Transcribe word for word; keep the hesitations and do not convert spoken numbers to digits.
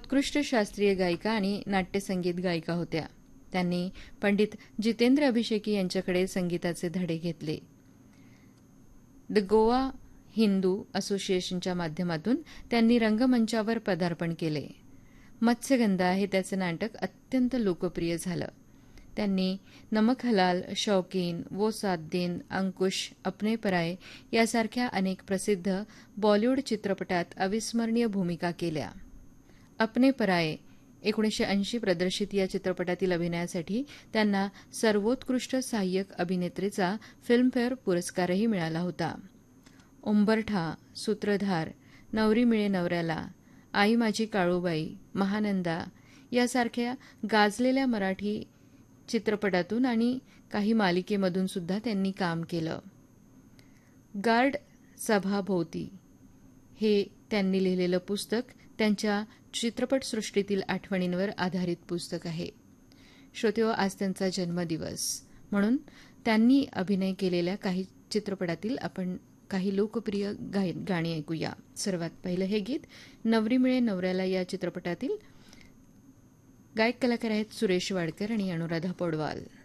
उत्कृष्ट शास्त्रीय गायिका आणि नाट्यसंगीत गायिका होत्या. त्यांनी पंडित जितेंद्र अभिषेकी यांच्याकडे संगीताचे धडे घेतले. द गोवा हिंदू असोसिएशनच्या माध्यमातून त्यांनी रंगमंचावर पदार्पण केले. मत्स्यगंधा हे त्याचे नाटक अत्यंत लोकप्रिय झालं. त्यांनी नमक हलाल, शौकीन, वो सात दिन, अंकुश, अपने पराये यासारख्या अनेक प्रसिद्ध बॉलिवूड चित्रपटात अविस्मरणीय भूमिका केल्या. अपने पराये एकोणीसशे ऐंशी प्रदर्शित या चित्रपटातील अभिनयासाठी त्यांना सर्वोत्कृष्ट सहाय्यक अभिनेत्रीचा फिल्मफेअर पुरस्कारही मिळाला होता. उंबरठा, सूत्रधार, नवरी मिळे नवऱ्याला, आई माझी काळूबाई, महानंदा यासारख्या गाजलेल्या मराठी चित्रपटातून आणि काही मालिकेमधून सुद्धा त्यांनी काम केलं. गार्ड सभाभोवती हे त्यांनी लिहिलेलं पुस्तक त्यांच्या चित्रपटसृष्टीतील आठवणींवर आधारित पुस्तक आहे. श्रोतेहो, आज त्यांचा जन्मदिवस म्हणून त्यांनी अभिनय केलेल्या काही चित्रपटातील आपण काही लोकप्रिय गाणी ऐकूया. सर्वात पहिलं हे गीत नवरी मिळे नवऱ्याला या चित्रपटातील. गायक कलाकार आहेत सुरेश वाडकर आणि अनुराधा पौडवाल.